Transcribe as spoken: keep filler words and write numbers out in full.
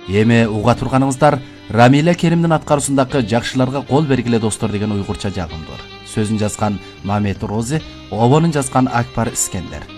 Эми уга турганыңыздар Рамиля Керимдин аткаруусундагы жакшыларга кол бергиле достор деген уйгурча жагымдыр. Сөзүн жазган Мамед Рози, обонун жазган Акбар Искендер.